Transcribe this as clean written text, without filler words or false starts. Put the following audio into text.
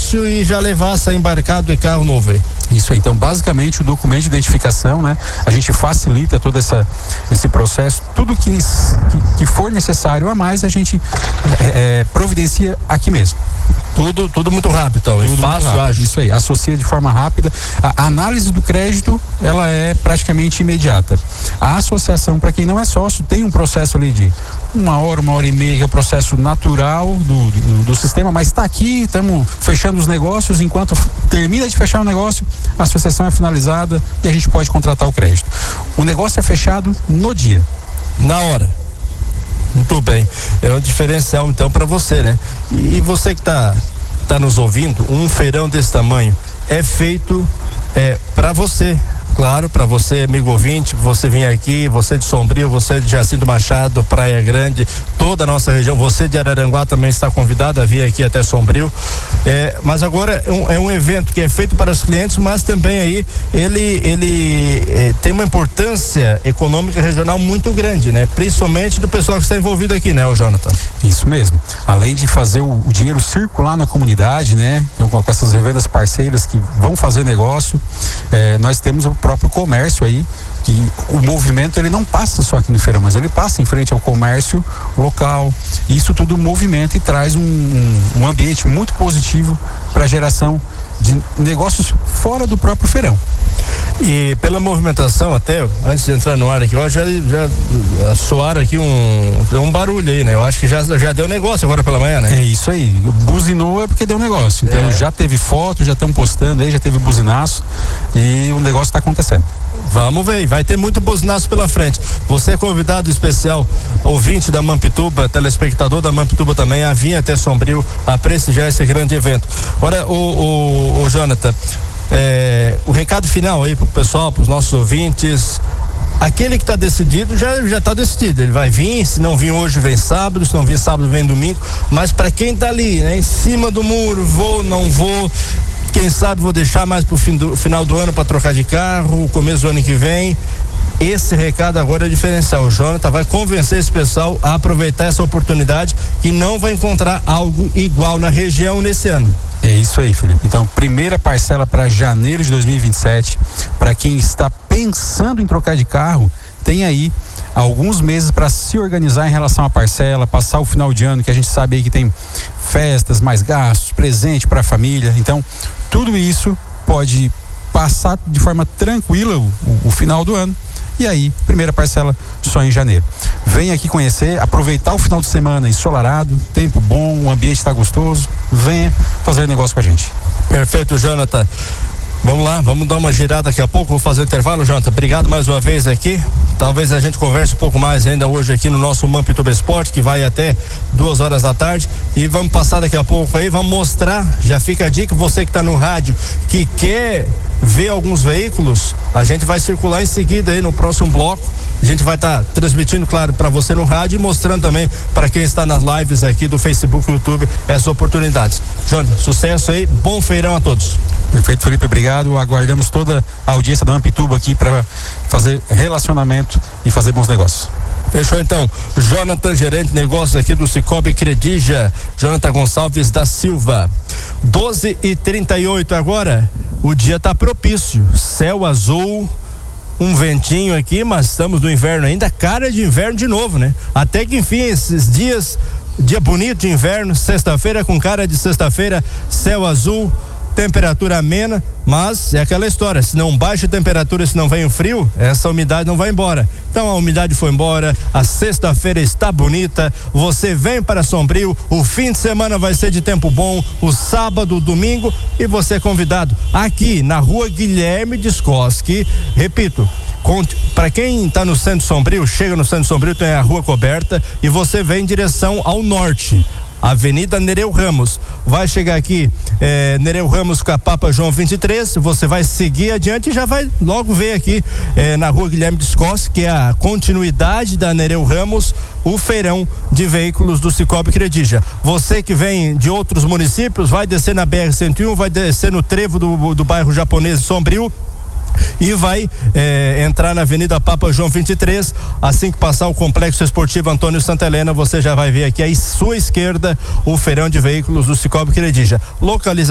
fácil e já levar embarcado de carro novo aí. Isso aí, então basicamente o documento de identificação, né? A gente facilita todo esse processo, tudo que for necessário a mais a gente providencia aqui mesmo. Tudo muito rápido, então, tudo fácil, ágil. Isso aí, associa de forma rápida. A análise do crédito, ela é praticamente imediata. A associação, para quem não é sócio, tem um processo ali de 1 hora e meia, que é o processo natural do sistema, mas está aqui, estamos fechando os negócios, enquanto termina de fechar o negócio, a associação é finalizada e a gente pode contratar o crédito. O negócio é fechado no dia. Na hora. Muito bem, é um diferencial então para você, né? E você que tá nos ouvindo, um feirão desse tamanho é feito para você. Claro, para você, amigo ouvinte, você vem aqui, você de Sombrio, você de Jacinto Machado, Praia Grande, toda a nossa região, você de Araranguá também está convidado a vir aqui até Sombrio. Mas agora é um evento que é feito para os clientes, mas também aí ele tem uma importância econômica regional muito grande, né? Principalmente do pessoal que está envolvido aqui, né, o Jonathan? Isso mesmo. Além de fazer o dinheiro circular na comunidade, né? Então, com essas revendas parceiras que vão fazer negócio, nós temos o próprio comércio aí, que o movimento ele não passa só aqui no feirão, mas ele passa em frente ao comércio local. Isso tudo movimenta e traz um ambiente muito positivo para a geração de negócios fora do próprio feirão. E pela movimentação, até antes de entrar no ar aqui, ó, já soaram aqui um barulho aí, né? Eu acho que já deu negócio agora pela manhã, né? É isso aí, buzinou é porque deu negócio. Então já teve foto, já estão postando aí, já teve buzinaço e o negócio está acontecendo. Vamos ver, vai ter muito buzinaço pela frente. Você é convidado especial, ouvinte da Mampituba, telespectador da Mampituba também, a vir até Sombrio a prestigiar esse grande evento. Agora, o Jonathan, o recado final aí pro pessoal, pros nossos ouvintes. Aquele que está decidido já está decidido, ele vai vir, se não vir hoje vem sábado, se não vir sábado vem domingo, mas para quem está ali, né, em cima do muro, vou, não vou, quem sabe vou deixar mais pro final do ano para trocar de carro, começo do ano que vem. Esse recado agora é diferencial. O Jonathan vai convencer esse pessoal a aproveitar essa oportunidade, que não vai encontrar algo igual na região nesse ano. É isso aí, Felipe. Então, primeira parcela para janeiro de 2027. Para quem está pensando em trocar de carro, tem aí alguns meses para se organizar em relação à parcela, passar o final de ano, que a gente sabe aí que tem festas, mais gastos, presente para a família. Então, tudo isso pode passar de forma tranquila o final do ano. E aí, primeira parcela só em janeiro. Vem aqui conhecer, aproveitar o final de semana ensolarado, tempo bom, o ambiente está gostoso. Venha fazer negócio com a gente. Perfeito, Jonathan. Vamos lá, vamos dar uma girada daqui a pouco, vou fazer o intervalo, Jonathan. Obrigado mais uma vez aqui. Talvez a gente converse um pouco mais ainda hoje aqui no nosso Mampituba Esporte, que vai até 2 horas da tarde. E vamos passar daqui a pouco aí, vamos mostrar, já fica a dica, você que está no rádio, que quer ver alguns veículos, a gente vai circular em seguida aí no próximo bloco. A gente vai estar transmitindo, claro, para você no rádio e mostrando também para quem está nas lives aqui do Facebook e YouTube essas oportunidades. Jonathan, sucesso aí, bom feirão a todos. Perfeito, Felipe, obrigado. Aguardamos toda a audiência da Mampituba aqui para fazer relacionamento e fazer bons negócios. Fechou então. Jonathan, gerente de negócios aqui do Cicobi Credija, Jonathan Gonçalves da Silva. 12h38 agora. O dia tá propício. Céu azul, um ventinho aqui, mas estamos no inverno ainda, cara de inverno de novo, né? Até que enfim, esses dias, dia bonito de inverno, sexta-feira com cara de sexta-feira, céu azul, temperatura amena, mas é aquela história, se não baixa a temperatura, se não vem o frio, essa umidade não vai embora. Então a umidade foi embora, a sexta-feira está bonita, você vem para Sombrio, o fim de semana vai ser de tempo bom, o sábado, o domingo, e você é convidado aqui na rua Guilherme Descosque, repito, para quem está no centro de Sombrio, chega no centro de Sombrio, tem a rua coberta e você vem em direção ao norte. Avenida Nereu Ramos, vai chegar aqui Nereu Ramos com a Papa João 23, você vai seguir adiante e já vai logo ver aqui na rua Guilherme Descosque, que é a continuidade da Nereu Ramos, o feirão de veículos do Cicobi Credija. Você que vem de outros municípios, vai descer na BR-101, vai descer no trevo do bairro Japonês de Sombrio e vai entrar na Avenida Papa João 23, assim que passar o Complexo Esportivo Antônio Santa Helena, você já vai ver aqui à sua esquerda o feirão de veículos do Cicobi Credija. Localização